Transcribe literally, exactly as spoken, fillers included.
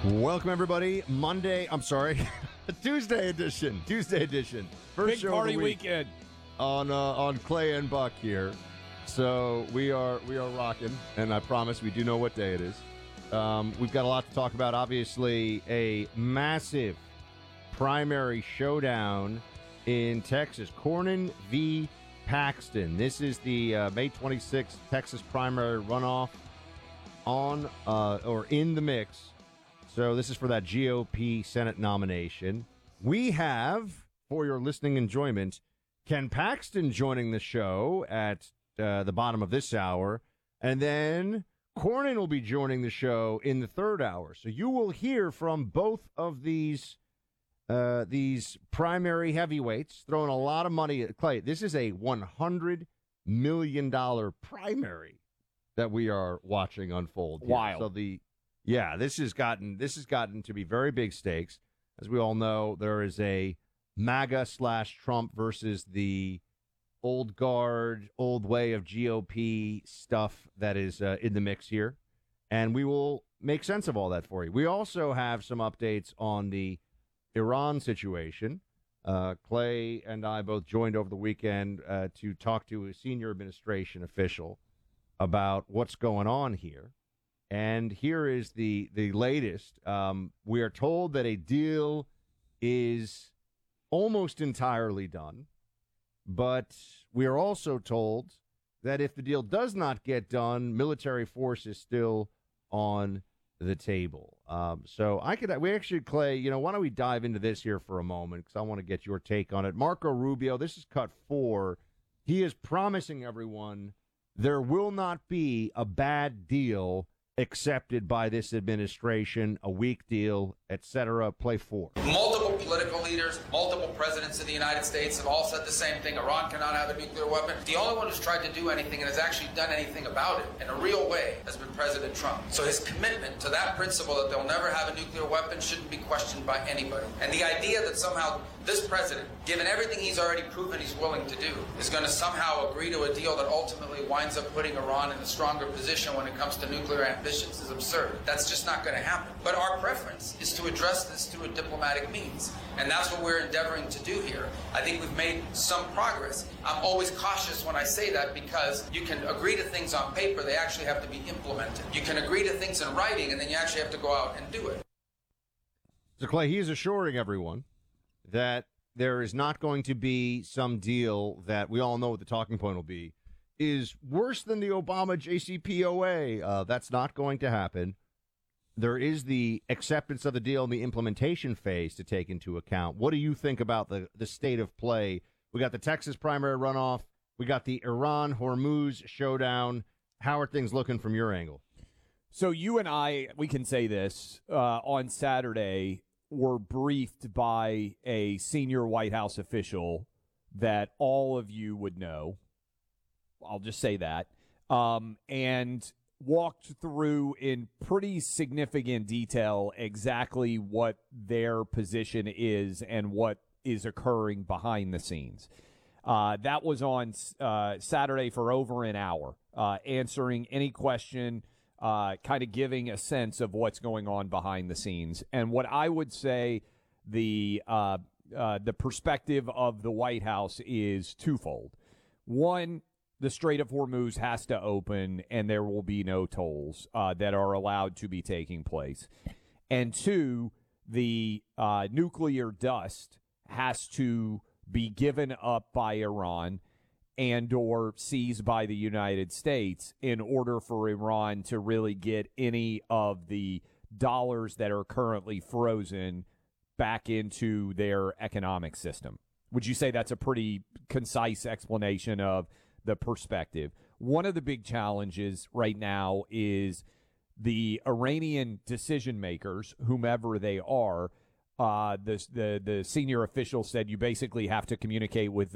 Welcome, everybody. Monday, I'm sorry, Tuesday edition. Tuesday edition. First Big show party of the week weekend. on uh, on Clay and Buck here. So we are we are rocking, and I promise we do know what day it is. Um, we've got a lot to talk about. Obviously, a massive primary showdown in Texas. Cornyn v. Paxton. This is the uh, May twenty-sixth Texas primary runoff on uh, or in the mix. So this is for that G O P Senate nomination. We have, for your listening enjoyment, Ken Paxton joining the show at uh, the bottom of this hour. And then Cornyn will be joining the show in the third hour. So you will hear from both of these uh, these primary heavyweights throwing a lot of money at Clay. This is a one hundred million dollars primary that we are watching unfold here. Wild. So the Yeah, this has gotten this has gotten to be very big stakes. As we all know, there is a MAGA slash Trump versus the old guard, old way of G O P stuff that is uh, in the mix here. And we will make sense of all that for you. We also have some updates on the Iran situation. Uh, Clay and I both joined over the weekend uh, to talk to a senior administration official about what's going on here. And here is the, the latest. Um, we are told that a deal is almost entirely done, but we are also told that if the deal does not get done, military force is still on the table. Um, so I could, we actually, Clay, you know, why don't we dive into this here for a moment, because I want to get your take on it. Marco Rubio, this is cut four. He is promising everyone there will not be a bad deal accepted by this administration, a weak deal, et cetera. Play four. Multiple political leaders, multiple presidents of the United States have all said the same thing. Iran cannot have a nuclear weapon. The only one who's tried to do anything and has actually done anything about it in a real way has been President Trump. So his commitment to that principle that they'll never have a nuclear weapon shouldn't be questioned by anybody. And the idea that somehow this president, given everything he's already proven he's willing to do, is going to somehow agree to a deal that ultimately winds up putting Iran in a stronger position when it comes to nuclear ambitions is absurd. That's just not going to happen. But our preference is to address this through a diplomatic means. And that's what we're endeavoring to do here. I think we've made some progress. I'm always cautious when I say that because you can agree to things on paper, they actually have to be implemented. You can agree to things in writing, and then you actually have to go out and do it. So, Clay, he is assuring everyone that there is not going to be some deal that we all know what the talking point will be, is worse than the Obama J C P O A. Uh, that's not going to happen. There is the acceptance of the deal and the implementation phase to take into account. What do you think about the, the state of play? We got the Texas primary runoff. We got the Iran-Hormuz showdown. How are things looking from your angle? So you and I, we can say this, uh, on Saturday, were briefed by a senior White House official that all of you would know. I'll just say that. Um, and walked through in pretty significant detail exactly what their position is and what is occurring behind the scenes. Uh, that was on uh, Saturday for over an hour, uh, answering any question, uh, kind of giving a sense of what's going on behind the scenes. And what I would say the uh, uh, the perspective of the White House is twofold. One, the Strait of Hormuz has to open, and there will be no tolls uh, that are allowed to be taking place. And two, the uh, nuclear dust has to be given up by Iran and or seized by the United States in order for Iran to really get any of the dollars that are currently frozen back into their economic system. Would you say that's a pretty concise explanation of the perspective? One of the big challenges right now is the Iranian decision makers, whomever they are. Uh, the, the the senior official said you basically have to communicate with